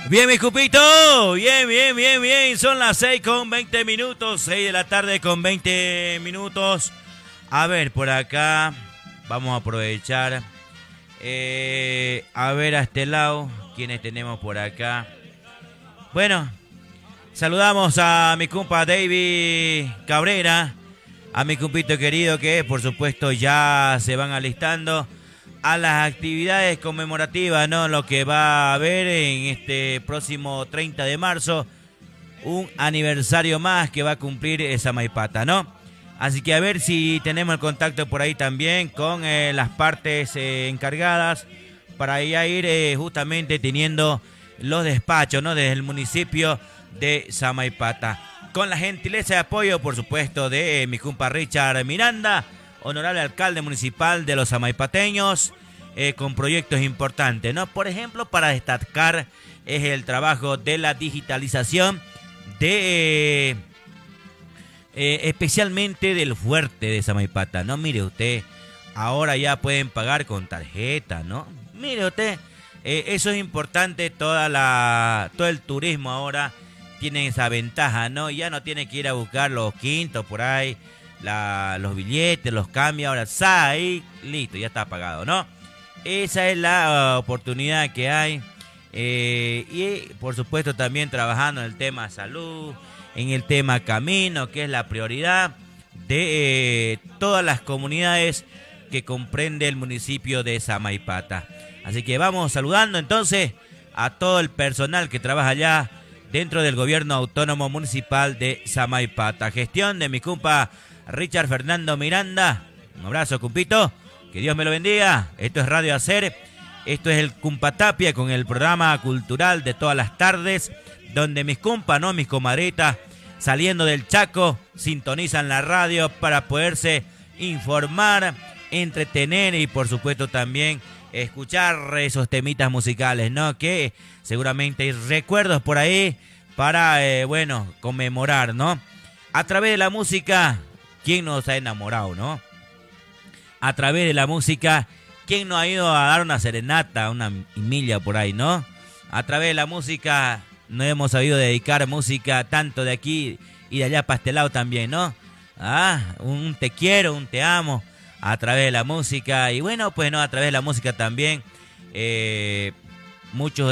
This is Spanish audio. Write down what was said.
Bien, mi cupito. Bien. Son las 6:20. 6 de la tarde con 20 minutos. A ver, por acá. Vamos a aprovechar. A ver a este lado. ¿Quiénes tenemos por acá? Bueno, saludamos a mi compa David Cabrera. A mi compito querido que por supuesto ya se van alistando a las actividades conmemorativas, ¿no? Lo que va a haber en este próximo 30 de marzo, un aniversario más que va a cumplir Samaipata, ¿no? Así que a ver si tenemos el contacto por ahí también con las partes encargadas para ya ir justamente teniendo los despachos, ¿no? Desde el municipio de Samaipata. Con la gentileza y apoyo, por supuesto, de mi compa Richard Miranda, honorable alcalde municipal de los samaipateños, con proyectos importantes, ¿no? Por ejemplo, para destacar es el trabajo de la digitalización de especialmente del fuerte de Samaipata, ¿no? Mire usted, ahora ya pueden pagar con tarjeta, ¿no? Mire usted, eso es importante, todo el turismo ahora tiene esa ventaja, ¿no? Ya no tiene que ir a buscar los quintos por ahí, los billetes, los cambios, ahora ahí, listo, ya está pagado, ¿no? Esa es la oportunidad que hay. Y por supuesto también trabajando en el tema salud, en el tema camino, que es la prioridad de todas las comunidades que comprende el municipio de Samaipata. Así que vamos saludando entonces a todo el personal que trabaja allá dentro del gobierno autónomo municipal de Samaipata. Gestión de mi compa Richard Fernando Miranda. Un abrazo, cumpito. Que Dios me lo bendiga. Esto es Radio Hacer. Esto es el Cumpatapia con el programa cultural de todas las tardes, donde mis compas, ¿no? Mis comadritas, saliendo del Chaco, sintonizan la radio para poderse informar, entretener y por supuesto también escuchar esos temitas musicales, ¿no? Que seguramente hay recuerdos por ahí para, bueno, conmemorar, ¿no? A través de la música, ¿quién nos ha enamorado, no? A través de la música, ¿quién nos ha ido a dar una serenata, una milla por ahí, no? A través de la música nos hemos sabido dedicar música tanto de aquí y de allá pastelado también, ¿no? Un te quiero, un te amo, a través de la música. Y bueno, pues no, a través de la música también muchos